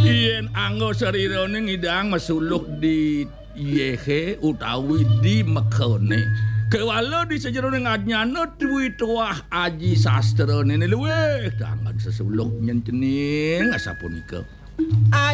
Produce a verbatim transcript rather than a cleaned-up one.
yen anggo serirane ngidang mesuluh di yehe utawi di mekone kewala di sejerone nganyana duwi tuah aji sastra nene luweh dangan sesuluh nyencening asapunika